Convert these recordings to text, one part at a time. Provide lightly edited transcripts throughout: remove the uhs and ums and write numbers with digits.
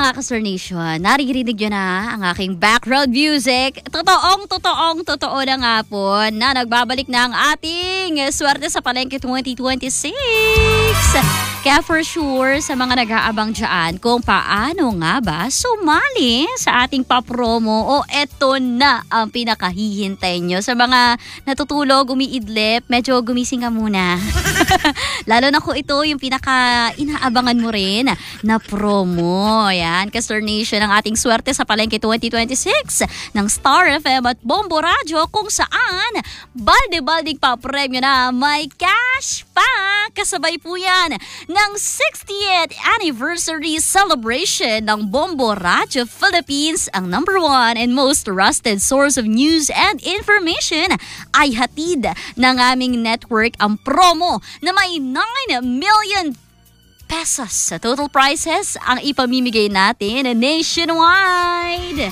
mga ka-Star Nation, naririnig nyo na ang aking background music. Totoo na nga po na nagbabalik na ang ating Swerte sa Palengke 2026. Kaya for sure, sa mga nag-aabang dyan kung paano nga ba sumali sa ating papromo, eto na ang pinakahihintay nyo. Sa mga natutulog, umiidlip, medyo gumising ka muna. Lalo na kung ito yung pinaka-inaabangan mo rin na promo. Yan, ka-Star Nation, ang ating Swerte sa Palengke 2026 ng Star FM at Bombo Radio, kung saan balde-balding pa premyo na may cash pa. Kasabay po yan ng 60th anniversary celebration ng Bombo Radio Philippines. Ang number one and most trusted source of news and information ay hatid ng aming network ang promo na may 9 million pesos sa total prizes ang ipamimigay natin nationwide.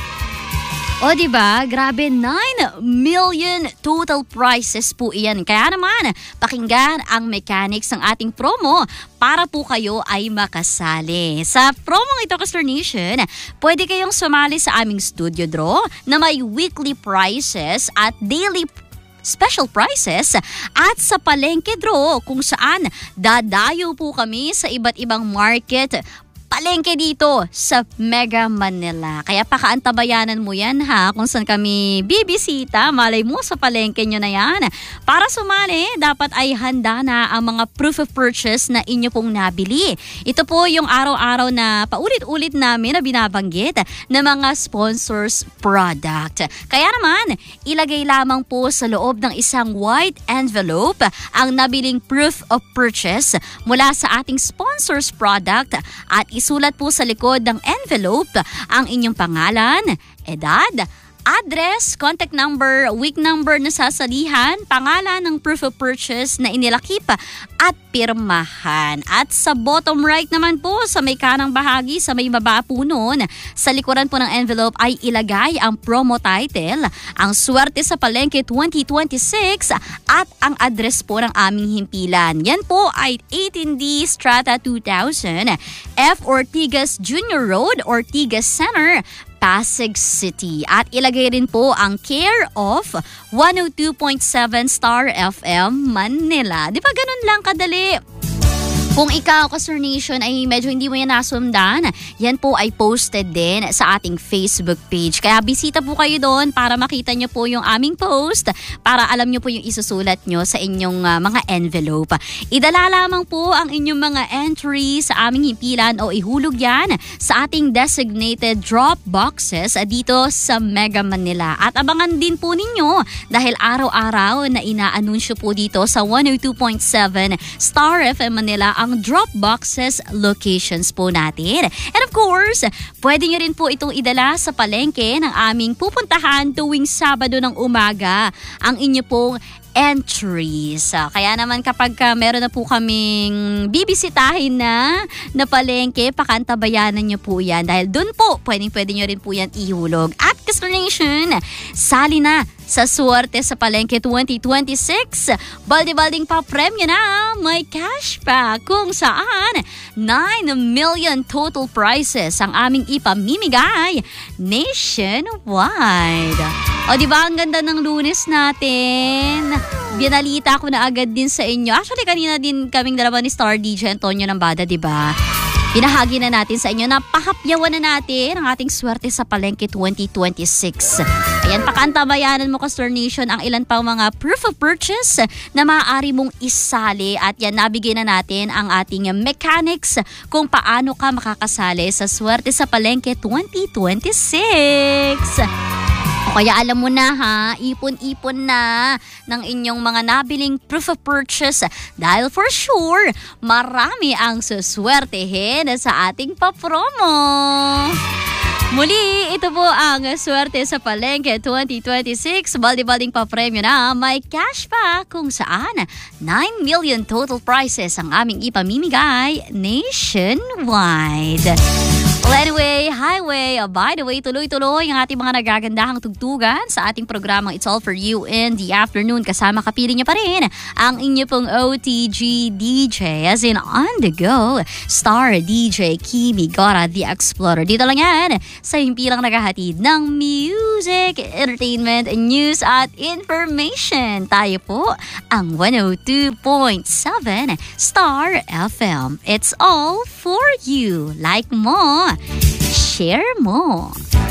O diba, grabe 9 million total prizes po iyan. Kaya naman, pakinggan ang mechanics ng ating promo para po kayo ay makasali. Sa promo ito, ka-Star Nation, pwede kayong sumali sa aming studio draw na may weekly prizes at daily special prizes at sa palengke draw kung saan dadayo po kami sa iba't ibang market palengke dito sa Mega Manila. Kaya pakaantabayanan mo yan ha kung saan kami bibisita. Malay mo sa palengke nyo na yan. Para sumali, dapat ay handa na ang mga proof of purchase na inyo pong nabili. Ito po yung araw-araw na paulit-ulit namin na binabanggit na mga sponsors product. Kaya naman, ilagay lamang po sa loob ng isang white envelope ang nabiling proof of purchase mula sa ating sponsors product at isulat po sa likod ng envelope ang inyong pangalan, edad, address, contact number, week number na sasalihan, pangalan ng proof of purchase na inilakip at pirmahan. At sa bottom right naman po, sa may kanang bahagi, sa may baba po noon, sa likuran po ng envelope ay ilagay ang promo title, ang Swerte sa Palengke 2026 at ang address po ng aming himpilan. Yan po ay 18D Strata 2000, F. Ortigas Jr. Road, Ortigas Center, Pasig City. At ilagay rin po ang care of 102.7 Star FM Manila. Di ba ganun lang kadali? Kung ikaw, ka-Star Nation, ay medyo hindi mo yan nasundan, yan po ay posted din sa ating Facebook page. Kaya bisita po kayo doon para makita nyo po yung aming post, para alam nyo po yung isusulat nyo sa inyong mga envelope. Idala lamang po ang inyong mga entry sa aming himpilan o ihulog yan sa ating designated drop boxes dito sa Mega Manila. At abangan din po ninyo dahil araw-araw na inaanunsyo po dito sa 102.7 Star FM Manila ang drop boxes locations po natin. And of course, pwede nyo rin po itong idala sa palengke ng aming pupuntahan tuwing Sabado ng umaga ang inyo pong entries. Kaya naman kapag meron na po kaming bibisitahin na palengke, pakantabayanan nyo po yan dahil dun po pwede nyo rin po yan ihulog. At ka-Star Nation, sali na sa Swerte sa Palengke 2026. Balde-balding pa premyo na, may cash pa kung saan 9 million total prizes ang aming ipamimigay nationwide. O diba ang ganda ng Lunes natin? Binalita ko na agad din sa inyo. Actually kanina din kaming dalawa ni Star DJ Antonio ng Bada, diba? Pinahagi na natin sa inyo na pahapyawan na natin ang ating Swerte sa Palengke 2026. Ayan, pakaantabayanan mo, ka-Star Nation, ang ilan pang mga proof of purchase na maaari mong isali. At yan, nabigay na natin ang ating mechanics kung paano ka makakasali sa Swerte sa Palengke 2026. O kaya alam mo na ha, ipon-ipon na ng inyong mga nabiling proof of purchase dahil for sure, marami ang suswertehin sa ating papromo. Muli, ito po ang Swerte sa Palengke 2026. Balde-balding pa premyo na may cash pa kung saan 9 million total prizes ang aming ipamimigay nationwide. Well, anyway, highway. By the way, tuloy-tuloy ang ating mga nagagandahang tugtugan sa ating programang It's All For You in the Afternoon. Kasama kapiling niya pa rin ang inyo pong OTG DJ, as in on the go, star DJ Kimi Gora, the Explorer. Dito lang yan sa himpilang naghahatid ng music, entertainment, news at information. Tayo po ang 102.7 Star FM. It's all for you. Like mo, share mo.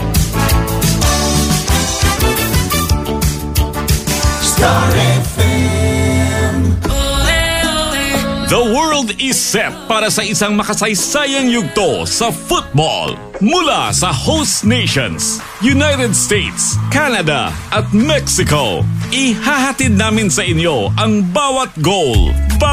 Star FM. The world is set para sa isang makasaysayang yugto sa football. Mula sa host nations, United States, Canada at Mexico, ihahatid namin sa inyo ang bawat goal,